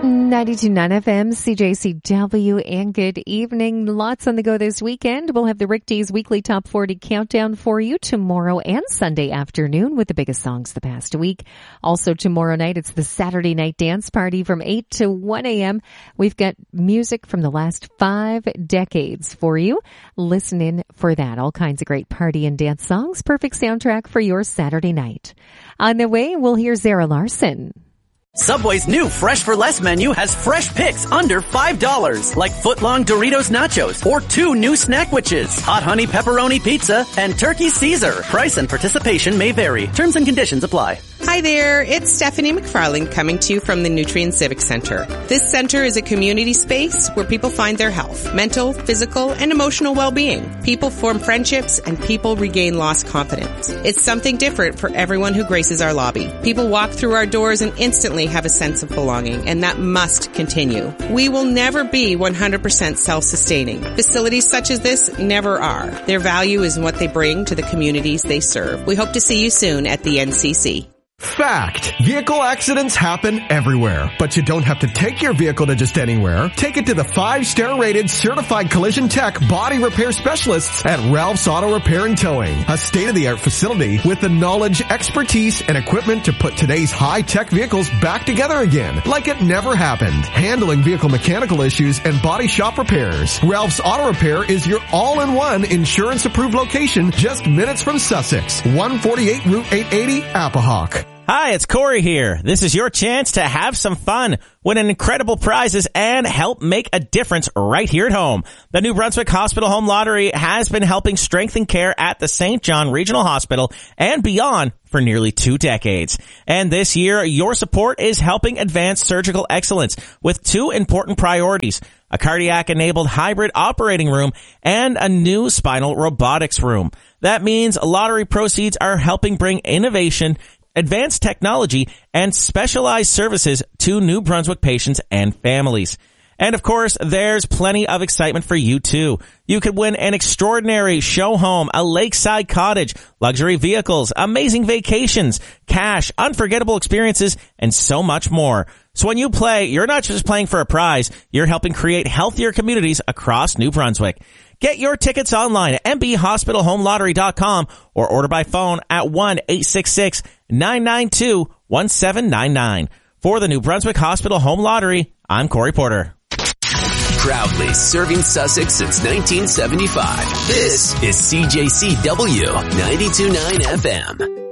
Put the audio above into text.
92.9 FM, CJCW, and good evening. Lots on the go this weekend. We'll have the Rick D's weekly top 40 countdown for you tomorrow and Sunday afternoon with the biggest songs the past week. Also tomorrow night, it's the Saturday night dance party from 8 to 1 a.m. We've got music from the last 5 decades for you. Listen in for that. All kinds of great party and dance songs. Perfect soundtrack for your Saturday night. On the way, we'll hear Zara Larson. Subway's new Fresh for Less menu has fresh picks under $5, like foot-long Doritos Nachos or 2 new Snackwitches, hot honey pepperoni pizza, and turkey Caesar. Price and participation may vary. Terms and conditions apply. Hi there, it's Stephanie McFarling coming to you from the Nutrien Civic Center. This center is a community space where people find their health, mental, physical, and emotional well-being. People form friendships and people regain lost confidence. It's something different for everyone who graces our lobby. People walk through our doors and instantly have a sense of belonging, and that must continue. We will never be 100% self-sustaining. Facilities such as this never are. Their value is in what they bring to the communities they serve. We hope to see you soon at the NCC. Fact. Vehicle accidents happen everywhere, but you don't have to take your vehicle to just anywhere. Take it to the 5-star rated certified collision tech body repair specialists at Ralph's Auto Repair and Towing, a state-of-the-art facility with the knowledge, expertise, and equipment to put today's high-tech vehicles back together again, like it never happened. Handling vehicle mechanical issues and body shop repairs. Ralph's Auto Repair is your all-in-one insurance-approved location just minutes from Sussex. 148 Route 880, Apahawk. Hi, it's Corey here. This is your chance to have some fun, win incredible prizes, and help make a difference right here at home. The New Brunswick Hospital Home Lottery has been helping strengthen care at the St. John Regional Hospital and beyond for nearly 2 decades. And this year, your support is helping advance surgical excellence with 2 important priorities: a cardiac-enabled hybrid operating room and a new spinal robotics room. That means lottery proceeds are helping bring innovation, advanced technology, and specialized services to New Brunswick patients and families. And of course, there's plenty of excitement for you too. You could win an extraordinary show home, a lakeside cottage, luxury vehicles, amazing vacations, cash, unforgettable experiences, and so much more. So when you play, you're not just playing for a prize, you're helping create healthier communities across New Brunswick. Get your tickets online at mbhospitalhomelottery.com or order by phone at 1-866-992-1799. For the New Brunswick Hospital Home Lottery, I'm Corey Porter. Proudly serving Sussex since 1975. This is CJCW 92.9 FM.